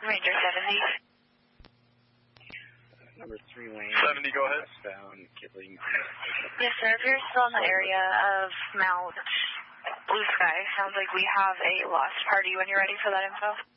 Ranger 70. Number 3 lane. 70, go ahead. Westbound, Kipling. Yes, sir. If you're still in the area of Mount Blue Sky, sounds like we have a lost party when you're ready for that info.